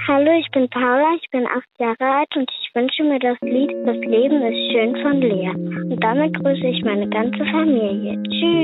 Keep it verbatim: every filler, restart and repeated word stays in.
Hallo, ich bin Paula, ich bin acht Jahre alt und ich wünsche mir das Lied Das Leben ist schön von Lea. Und damit grüße ich meine ganze Familie. Tschüss.